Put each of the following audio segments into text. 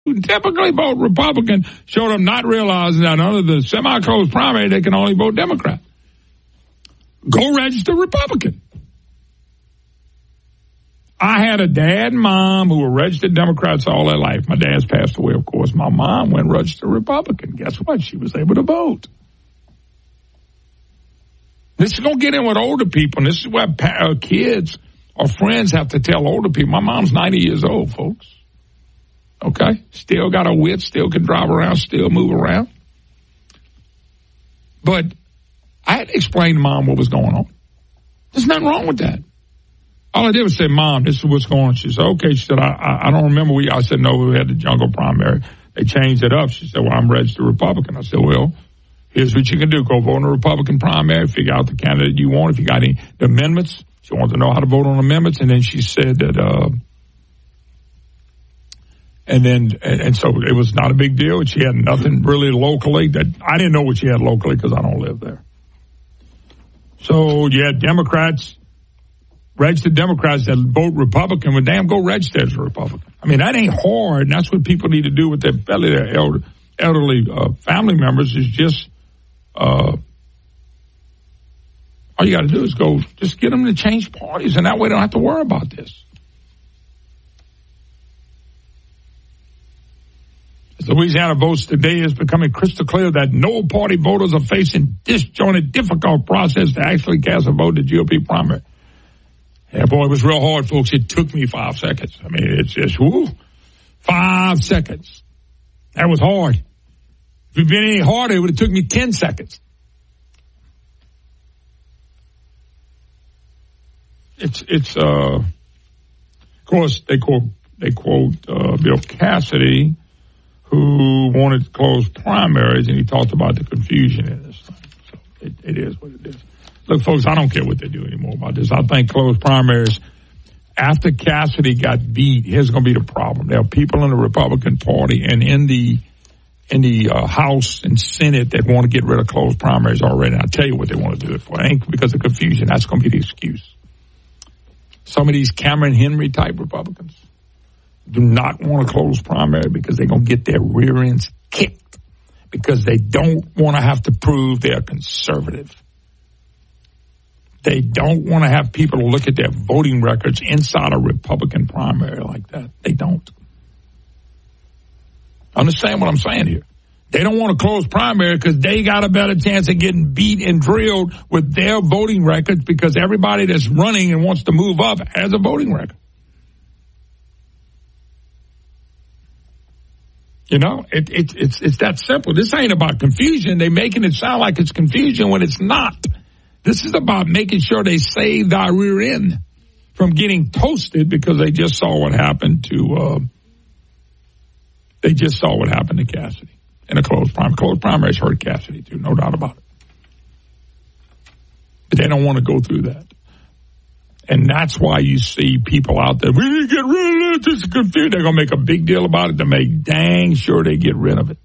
who typically vote Republican showed up not realizing that under the semi-closed primary, they can only vote Democrat. Go register Republican. I had a dad and mom who were registered Democrats all their life. My dad's passed away, of course. My mom went registered Republican. Guess what? She was able to vote. This is going to get in with older people, and this is where kids or friends have to tell older people. My mom's 90 years old, folks. Okay? Still got a wit, still can drive around, still move around. But I had to explain to Mom what was going on. There's nothing wrong with that. All I did was say, Mom, this is what's going on. She said, okay. She said, I don't remember. I said, no, we had the jungle primary. They changed it up. She said, well, I'm registered Republican. I said, well, here's what you can do. Go vote in a Republican primary, figure out the candidate you want. If you got any amendments, she wanted to know how to vote on amendments. And then she said that, and so it was not a big deal. And she had nothing really locally that I didn't know what she had locally because I don't live there. So you had Democrats, registered Democrats that vote Republican, well, damn, go register as a Republican. I mean, that ain't hard, and that's what people need to do with their elderly family members is just, all you got to do is go, just get them to change parties, and that way they don't have to worry about this. As Louisiana votes today, it's becoming crystal clear that no party voters are facing disjointed, difficult process to actually cast a vote in the GOP primary. Yeah, boy, it was real hard, folks. It took me 5 seconds. I mean, it's just, 5 seconds. That was hard. If it'd been any harder, it would have took me 10 seconds. Of course, they quote Bill Cassidy, who wanted to close primaries, and he talked about the confusion in this thing. So it is what it is. Look, folks, I don't care what they do anymore about this. I think closed primaries, after Cassidy got beat, here's going to be the problem. There are people in the Republican Party and in the House and Senate that want to get rid of closed primaries already. And I'll tell you what they want to do it for. It ain't because of confusion. That's going to be the excuse. Some of these Cameron Henry type Republicans do not want to close primary because they're going to get their rear ends kicked because they don't want to have to prove they're conservative. They don't want to have people look at their voting records inside a Republican primary like that. They don't. Understand what I'm saying here? They don't want to close primary because they got a better chance of getting beat and drilled with their voting records because everybody that's running and wants to move up has a voting record. You know, it's that simple. This ain't about confusion. They're making it sound like it's confusion when it's not. This is about making sure they save our rear end from getting toasted because they just saw what happened to Cassidy in a closed primary. Closed primaries hurt Cassidy too, no doubt about it. But they don't want to go through that. And that's why you see people out there, we need to get rid of this. It's confused. They're going to make a big deal about it to make dang sure they get rid of it.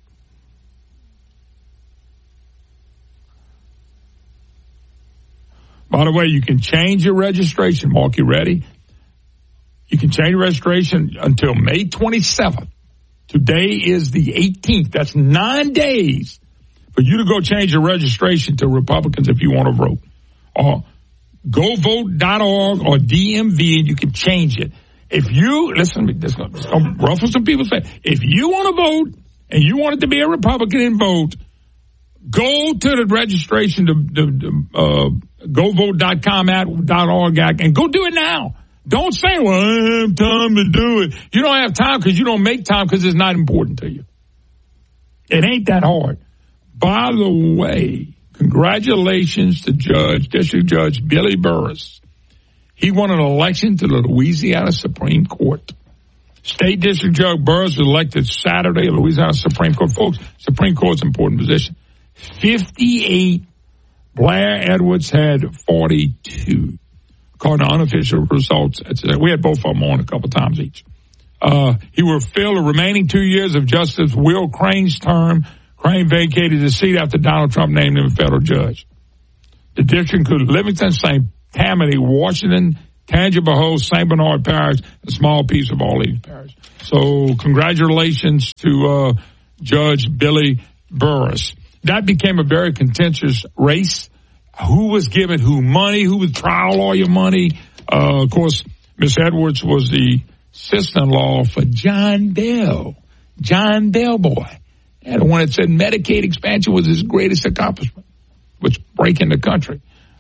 By the way, you can change your registration. Mark, you ready? You can change your registration until May 27th. Today is the 18th. That's 9 days for you to go change your registration to Republicans if you want to vote. Or govote.org or DMV, and you can change it. If you, listen, this is going to ruffle some people say, if you want to vote and you want it to be a Republican and vote, go to the registration to govote.com.org and go do it now. Don't say, well, I have time to do it. You don't have time because you don't make time because it's not important to you. It ain't that hard. By the way, congratulations to District Judge Billy Burris. He won an election to the Louisiana Supreme Court. State District Judge Burris was elected Saturday at Louisiana Supreme Court. Folks, Supreme Court's an important position. 58. Blair Edwards had 42. According to unofficial results, we had both of them on a couple times each. He will fill the remaining 2 years of Justice Will Crane's term. Crane vacated his seat after Donald Trump named him a federal judge. The district included Livingston, St. Tammany, Washington, Tangipahoa, Hope, St. Bernard Parish, a small piece of Orleans Parish. So congratulations to Judge Billy Burris. That became a very contentious race. Who was giving who money? Who was trial lawyer money? Of course, Miss Edwards was the sister-in-law for John Bell. John Bell boy. And the one that said Medicaid expansion was his greatest accomplishment, was breaking the country.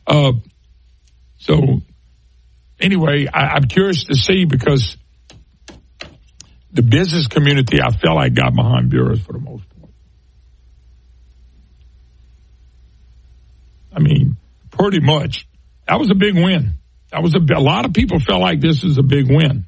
So anyway, I'm curious to see, because the business community, I felt like got behind Burris for the most part. I mean, pretty much. That was a big win. That was a lot of people felt like this is a big win.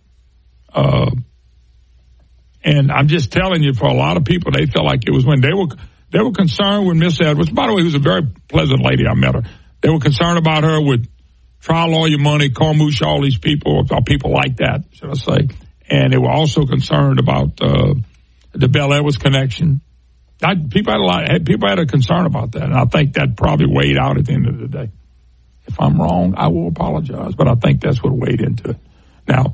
And I'm just telling you, for a lot of people, they felt like it was when they were concerned with Miss Edwards. By the way, who's a very pleasant lady. I met her. They were concerned about her with trial lawyer money, Cormouche, all these people, or people like that, should I say. And they were also concerned about the Bell Edwards connection. People had a concern about that, and I think that probably weighed out at the end of the day. If I'm wrong, I will apologize, but I think that's what weighed into it. Now,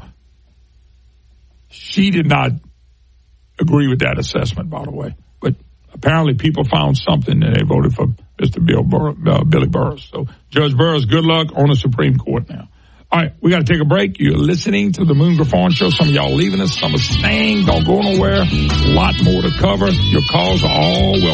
she did not agree with that assessment, by the way, but apparently people found something and they voted for Mr. Billy Burris. So, Judge Burris, good luck on the Supreme Court now. All right, we got to take a break. You're listening to the Moon Griffon Show. Some of y'all leaving us, some are staying. Don't go nowhere. A lot more to cover. Your calls are all welcome.